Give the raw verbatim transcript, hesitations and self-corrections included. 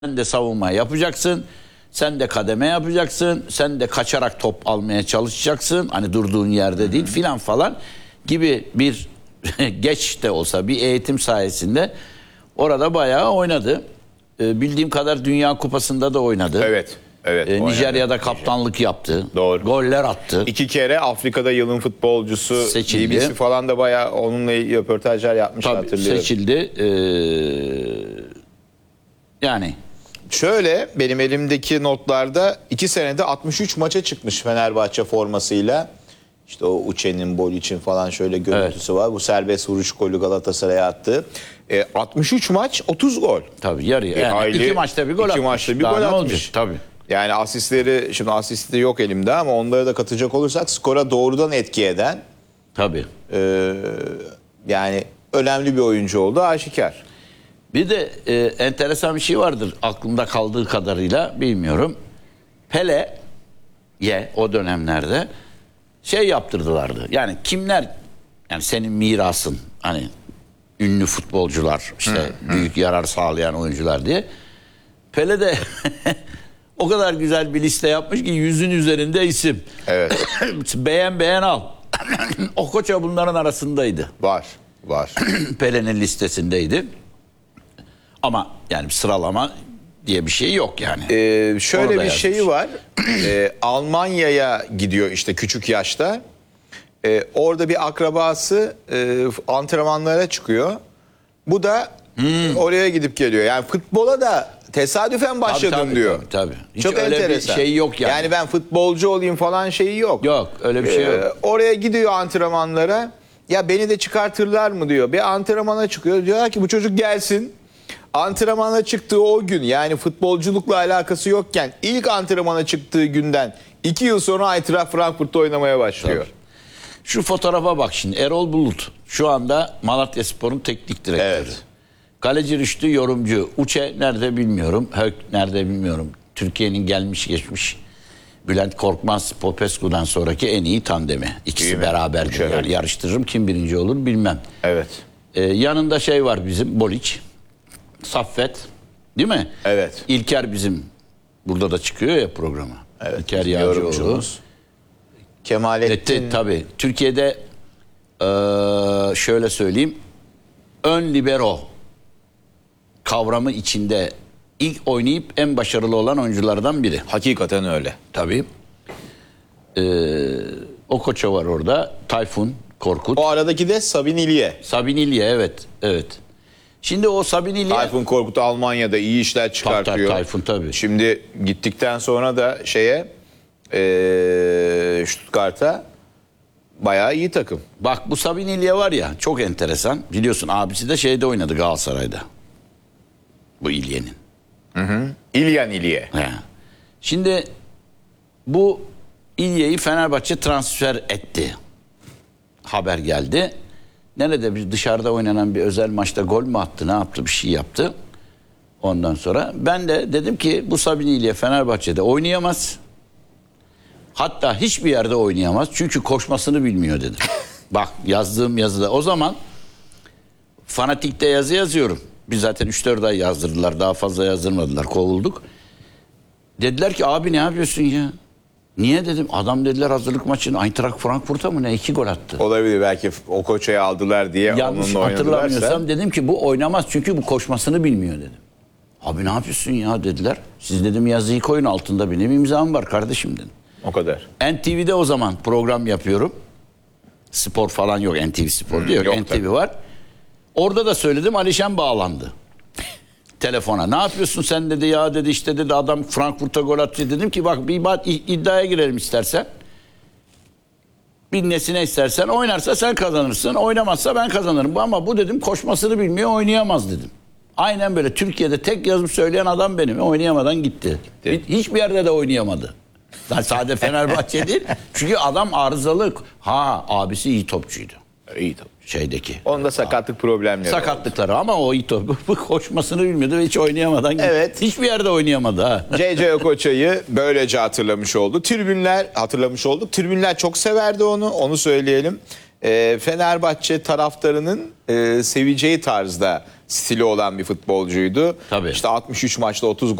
Sen de savunma yapacaksın. Sen de kademe yapacaksın. Sen de kaçarak top almaya çalışacaksın. Hani durduğun yerde değil filan falan gibi bir geç de olsa bir eğitim sayesinde orada bayağı oynadı. Ee, bildiğim kadar Dünya Kupası'nda da oynadı. Evet. Evet. Ee, Nijerya'da kaptanlık yaptı. Doğru. Goller attı. İki kere Afrika'da yılın futbolcusu Seçildi. B B C falan da bayağı onunla röportajlar yapmış, Tabii hatırlıyorum. seçildi. Ee, yani Şöyle benim elimdeki notlarda iki senede altmış üç maça çıkmış Fenerbahçe formasıyla. İşte o Uçen'in, Bolic'in falan şöyle görüntüsü evet. var. Bu serbest vuruş golü Galatasaray'a attı. E, altmış üç maç otuz gol. Tabii yarı. Yani e, aile, iki maçta bir gol iki atmış. maçta bir Daha gol ne atmış. olacak? Tabii. Yani asistleri, şimdi asisti yok elimde ama onları da katacak olursak skora doğrudan etki eden. Tabii. E, yani önemli bir oyuncu oldu aşikar. Bir de e, enteresan bir şey vardır aklımda kaldığı kadarıyla, bilmiyorum. Pele'ye o dönemlerde şey yaptırdılardı. Yani kimler, yani senin mirasın, hani ünlü futbolcular, işte hı, büyük hı. yarar sağlayan oyuncular diye. Pele de o kadar güzel bir liste yapmış ki yüzün üzerinde isim. Evet. Beğen beğen al. Okocha bunların arasındaydı. Var, var. Pele'nin listesindeydi. Ama yani sıralama diye bir şey yok yani. Ee, şöyle bir yazmış. şeyi var. Ee, Almanya'ya gidiyor işte küçük yaşta. Ee, orada bir akrabası e, antrenmanlara çıkıyor. Bu da hmm. oraya gidip geliyor. Yani futbola da tesadüfen başladım tabii, tabii, diyor. Tabii, tabii. Hiç Çok öyle enteresan. Bir şey yok yani. Yani ben futbolcu olayım falan şeyi yok. Yok, öyle bir şey yok. Ee, oraya gidiyor antrenmanlara. Ya beni de çıkartırlar mı diyor. Bir antrenmana çıkıyor. Diyorlar ki bu çocuk gelsin. Antrenmana çıktığı o gün, yani futbolculukla alakası yokken ilk antrenmana çıktığı günden iki yıl sonra Eintracht Frankfurt'ta oynamaya başlıyor. Tabii. Şu fotoğrafa bak şimdi. Erol Bulut şu anda Malatyaspor'un teknik direktörü. Evet. Kaleci Rüştü yorumcu. Uçe nerede bilmiyorum. Hök nerede bilmiyorum. Türkiye'nin gelmiş geçmiş Bülent Korkmaz Popescu'dan sonraki en iyi tandemi. İkisi beraber yani evet. yarıştırırım. Kim birinci olur bilmem. Evet. Ee, yanında şey var bizim Boliç. Saffet. Değil mi? Evet. İlker bizim burada da çıkıyor ya programa. Evet. İlker Yağcıoğlu. Kemalettin. Tabii. Türkiye'de ee, şöyle söyleyeyim. Ön libero kavramı içinde ilk oynayıp en başarılı olan oyunculardan biri. Hakikaten öyle. Tabii. Ee, Okocha var orada. Tayfun Korkut. O aradaki de Sabin İlye. Sabin İlye, evet. Evet. Şimdi o Sabin İlye... Tayfun Korkut Almanya'da iyi işler çıkartıyor. Tayfun tabii. Şimdi gittikten sonra da şeye ee, Stuttgart'a bayağı iyi takım. Bak bu Sabin İlye var ya, çok enteresan. Biliyorsun abisi de şeyde oynadı, Galatasaray'da. Bu İlye'nin. Hı hı. İlyan İlye. He. Şimdi bu İlye'yi Fenerbahçe transfer etti. Haber geldi. Nerede bir dışarıda oynanan bir özel maçta gol mü attı, ne yaptı, bir şey yaptı. Ondan sonra ben de dedim ki bu Sabin İlye Fenerbahçe'de oynayamaz. Hatta hiçbir yerde oynayamaz. Çünkü koşmasını bilmiyor dedim. Bak yazdığım yazıda o zaman Fanatik'te yazı yazıyorum. Biz zaten üç dört ay yazdırdılar. Daha fazla yazdırmadılar. Kovulduk. Dediler ki abi ne yapıyorsun ya? Niye dedim. Adam dediler hazırlık maçını Eintracht Frankfurt'a mı ne iki gol attı. Olabilir, belki o koçayı aldılar diye yanlış onunla hatırlamıyorsam dedim ki bu oynamaz çünkü bu koşmasını bilmiyor dedim. Abi ne yapıyorsun ya dediler. Siz dedim yazıyı koyun, altında benim imzam var kardeşim dedim. O kadar. N T V'de o zaman program yapıyorum. Spor falan yok, N T V Spor diyor. Yok, N T V tabii. var. Orada da söyledim, Alişan bağlandı. Telefona. Ne yapıyorsun sen dedi ya dedi, işte dedi adam Frankfurt'a gol attı. Dedim ki bak bir iddiaya girelim istersen. Bir nesine istersen, oynarsa sen kazanırsın, oynamazsa ben kazanırım. Ama bu dedim koşmasını bilmiyor, oynayamaz dedim. Aynen böyle Türkiye'de tek yazıp söyleyen adam benim. Oynayamadan gitti. gitti. Hiçbir yerde de oynayamadı. Yani sadece Fenerbahçe değil. Çünkü adam arızalı. Ha abisi iyi topçuydu. İyi topçu. Şeydeki. Onda sakatlık problemleri Sakatlıkları oldu. Ama o iyi top. Koşmasını bilmiyordu ve hiç oynayamadan gitti. Evet. Hiçbir yerde oynayamadı ha. C C Okocha'yı böylece hatırlamış oldu. Tribünler hatırlamış olduk. Tribünler çok severdi onu. Onu söyleyelim. E, Fenerbahçe taraftarının e, seveceği tarzda stili olan bir futbolcuydu. Tabii. İşte altmış üç maçta otuz